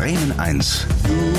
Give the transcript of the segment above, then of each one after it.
Bremen 1.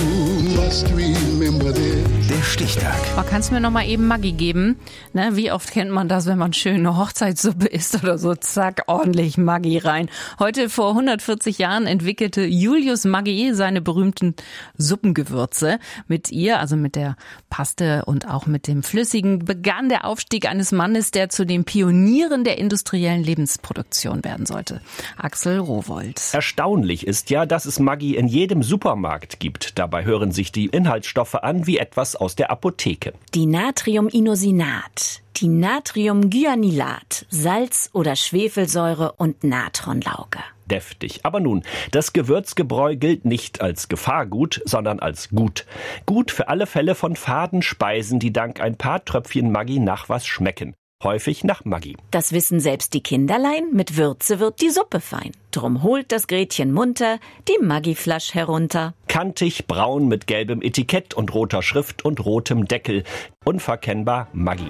Der Stichtag. Kannst du mir noch mal eben Maggi geben? Ne, wie oft kennt man das, wenn man schön eine Hochzeitssuppe isst oder so? Zack, ordentlich Maggi rein. Heute vor 140 Jahren entwickelte Julius Maggi seine berühmten Suppengewürze. Mit ihr, also mit der Paste und auch mit dem Flüssigen, begann der Aufstieg eines Mannes, der zu den Pionieren der industriellen Lebensproduktion werden sollte. Axel Rowohlt. Erstaunlich ist ja, dass es Maggi in jedem Supermarkt gibt. Dabei hören sich die Inhaltsstoffe an wie etwas aus der Apotheke. Die Natriuminosinat, die Natriumgyanilat, Salz- oder Schwefelsäure und Natronlauge. Deftig. Aber nun, das Gewürzgebräu gilt nicht als Gefahrgut, sondern als gut. Gut für alle Fälle von faden Speisen, die dank ein paar Tröpfchen Maggi nach was schmecken. Häufig nach Maggi. Das wissen selbst die Kinderlein, mit Würze wird die Suppe fein. Drum holt das Gretchen munter die Maggi-Flasch herunter. Kantig, braun mit gelbem Etikett und roter Schrift und rotem Deckel. Unverkennbar Maggi.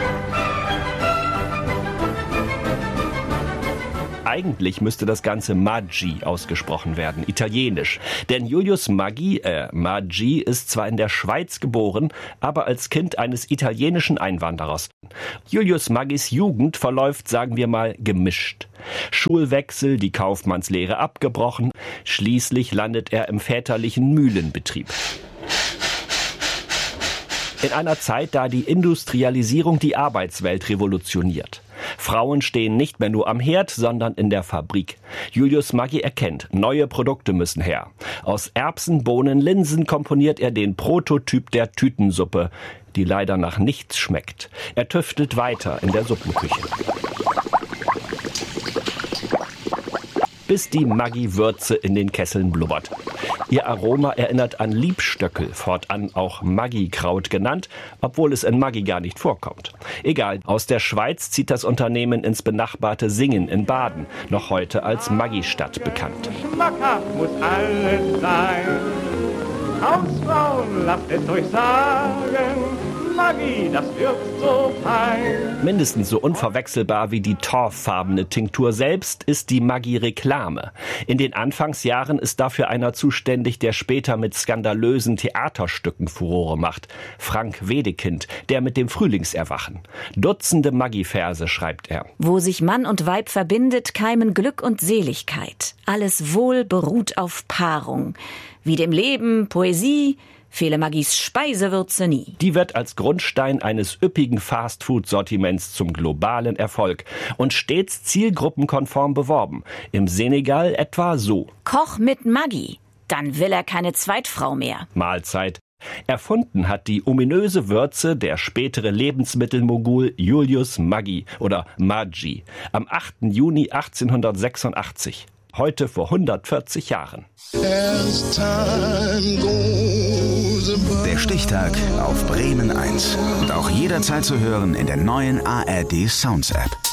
Eigentlich müsste das Ganze Maggi ausgesprochen werden, italienisch. Denn Julius Maggi ist zwar in der Schweiz geboren, aber als Kind eines italienischen Einwanderers. Julius Maggis Jugend verläuft, sagen wir mal, gemischt. Schulwechsel, die Kaufmannslehre abgebrochen. Schließlich landet er im väterlichen Mühlenbetrieb. In einer Zeit, da die Industrialisierung die Arbeitswelt revolutioniert. Frauen stehen nicht mehr nur am Herd, sondern in der Fabrik. Julius Maggi erkennt, neue Produkte müssen her. Aus Erbsen, Bohnen, Linsen komponiert er den Prototyp der Tütensuppe, die leider nach nichts schmeckt. Er tüftelt weiter in der Suppenküche. Bis die Maggi-Würze in den Kesseln blubbert. Ihr Aroma erinnert an Liebstöckel, fortan auch Maggi-Kraut genannt, obwohl es in Maggi gar nicht vorkommt. Egal, aus der Schweiz zieht das Unternehmen ins benachbarte Singen in Baden, noch heute als Maggi-Stadt bekannt. Schmackhaft muss alles sein. Hausfrauen, lasst es euch sagen. Maggi, das wird so fein. Mindestens so unverwechselbar wie die torffarbene Tinktur selbst ist die Maggi-Reklame. In den Anfangsjahren ist dafür einer zuständig, der später mit skandalösen Theaterstücken Furore macht. Frank Wedekind, der mit dem Frühlingserwachen. Dutzende Maggi-Verse schreibt er. Wo sich Mann und Weib verbindet, keimen Glück und Seligkeit. Alles Wohl beruht auf Paarung. Wie dem Leben, Poesie, fehle Maggis Speisewürze nie. Die wird als Grundstein eines üppigen Fastfood-Sortiments zum globalen Erfolg und stets zielgruppenkonform beworben. Im Senegal etwa so. Koch mit Maggi, dann will er keine Zweitfrau mehr. Mahlzeit. Erfunden hat die ominöse Würze der spätere Lebensmittelmogul Julius Maggi oder Maggi am 8. Juni 1886. Heute vor 140 Jahren. Der Stichtag auf Bremen 1. Und auch jederzeit zu hören in der neuen ARD Sounds App.